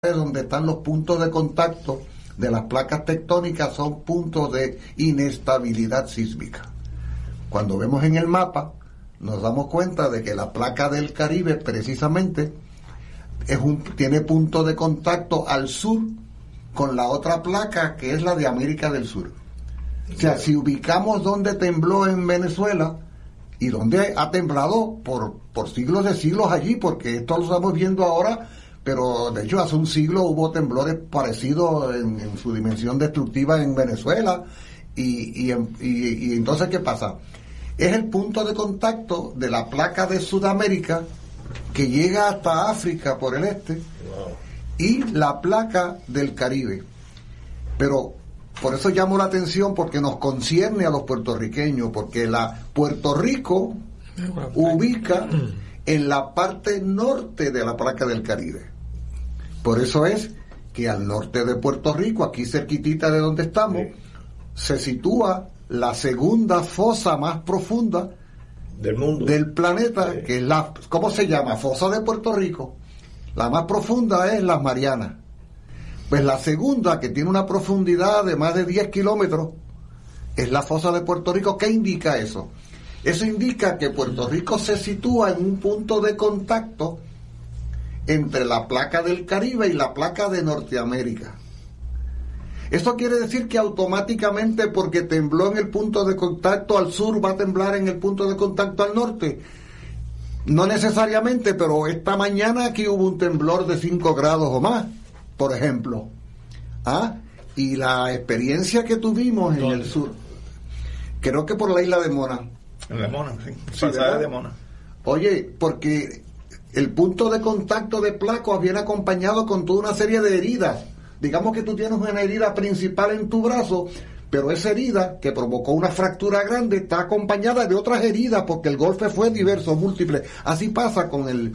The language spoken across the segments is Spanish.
donde están los puntos de contacto de las placas tectónicas son puntos de inestabilidad sísmica. Cuando vemos en el mapa, nos damos cuenta de que la placa del Caribe precisamente tiene punto de contacto al sur con la otra placa que es la de América del Sur. O sea, si ubicamos donde tembló en Venezuela y donde ha temblado por siglos de siglos allí, porque esto lo estamos viendo ahora, pero de hecho hace un siglo hubo temblores parecidos en su dimensión destructiva en Venezuela, y entonces ¿qué pasa? Es el punto de contacto de la placa de Sudamérica que llega hasta África por el este, y la placa del Caribe. Pero por eso llamo la atención, porque nos concierne a los puertorriqueños, porque Puerto Rico ubica en la parte norte de la placa del Caribe. Por eso es que al norte de Puerto Rico, aquí cerquitita de donde estamos, se sitúa la segunda fosa más profunda del mundo, del planeta, que es ¿cómo se llama? Fosa de Puerto Rico. La más profunda es las Marianas. Pues la segunda, que tiene una profundidad de más de 10 kilómetros, es la fosa de Puerto Rico. ¿Qué indica eso? Eso indica que Puerto Rico se sitúa en un punto de contacto entre la placa del Caribe y la placa de Norteamérica. Esto quiere decir que automáticamente, porque tembló en el punto de contacto al sur, va a temblar en el punto de contacto al norte. No necesariamente, pero esta mañana aquí hubo un temblor de 5 grados o más, por ejemplo. Y la experiencia que tuvimos en el sur, creo que por la isla de Mona. En la Mona, sí. Sí, de Mona. Oye, porque el punto de contacto de placas viene acompañado con toda una serie de heridas. Digamos que tú tienes una herida principal en tu brazo, pero esa herida que provocó una fractura grande está acompañada de otras heridas, porque el golpe fue diverso, múltiple. Así pasa con el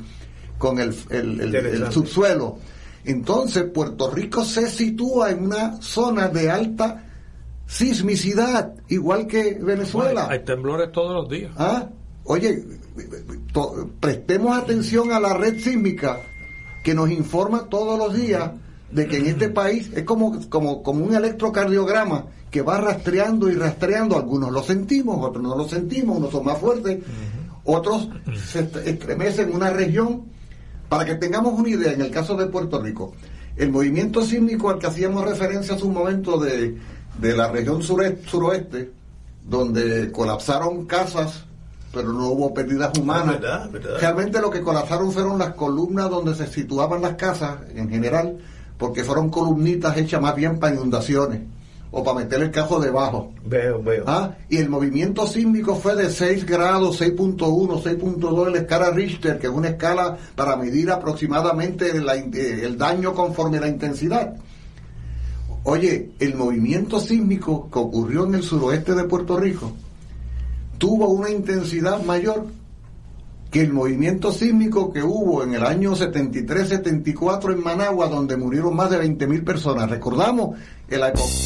subsuelo. Entonces Puerto Rico se sitúa en una zona de alta sismicidad, igual que Venezuela. Hay temblores todos los días. Oye, prestemos atención a la red sísmica que nos informa todos los días de que en este país es como un electrocardiograma que va rastreando y rastreando. Algunos lo sentimos, otros no lo sentimos, unos son más fuertes, otros se estremecen en una región. Para que tengamos una idea, en el caso de Puerto Rico, el movimiento sísmico al que hacíamos referencia hace un momento de la región suroeste, donde colapsaron casas, pero no hubo pérdidas humanas. ¿Verdad? Realmente lo que colapsaron fueron las columnas donde se situaban las casas en general, porque fueron columnitas hechas más bien para inundaciones o para meter el cajo debajo. Veo. Y el movimiento sísmico fue de 6 grados, 6.1, 6.2 en la escala Richter, que es una escala para medir aproximadamente el daño conforme a la intensidad. Oye, el movimiento sísmico que ocurrió en el suroeste de Puerto Rico tuvo una intensidad mayor que el movimiento sísmico que hubo en el año 73-74 en Managua, donde murieron más de 20,000 personas. Recordamos el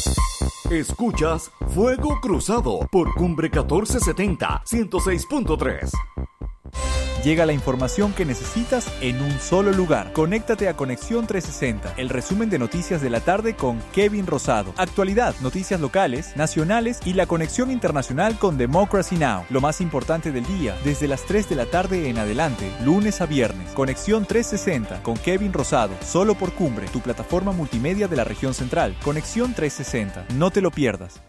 Escuchas Fuego Cruzado por Cumbre 1470, 106.3. Llega la información que necesitas en un solo lugar. Conéctate a Conexión 360, el resumen de noticias de la tarde con Kevin Rosado. Actualidad, noticias locales, nacionales y la conexión internacional con Democracy Now! Lo más importante del día, desde las 3 de la tarde en adelante, lunes a viernes. Conexión 360 con Kevin Rosado, solo por Cumbre, tu plataforma multimedia de la región central. Conexión 360, no te lo pierdas.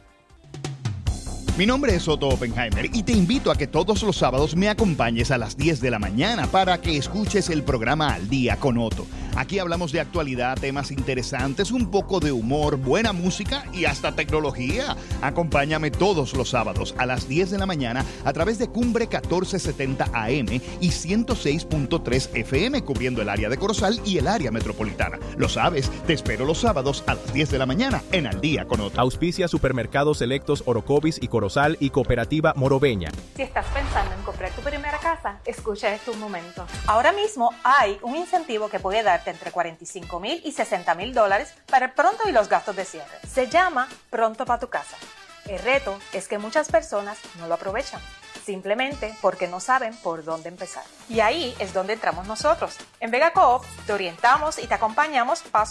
Mi nombre es Otto Oppenheimer y te invito a que todos los sábados me acompañes a las 10 de la mañana para que escuches el programa Al Día con Otto. Aquí hablamos de actualidad, temas interesantes, un poco de humor, buena música y hasta tecnología. Acompáñame todos los sábados a las 10 de la mañana a través de Cumbre 1470 AM y 106.3 FM, cubriendo el área de Corozal y el área metropolitana. Lo sabes, te espero los sábados a las 10 de la mañana en Al Día con Otto. Auspicia Supermercados Selectos Orocovis y Corozal y Cooperativa Moroveña. Si estás pensando en comprar tu primera casa, escucha este un momento. Ahora mismo hay un incentivo que puede darte entre $45,000 y $60,000 para el pronto y los gastos de cierre. Se llama Pronto para tu casa. El reto es que muchas personas no lo aprovechan. simplemente porque no saben por dónde empezar. Y ahí es donde entramos nosotros. En Vega Coop te orientamos y te acompañamos paso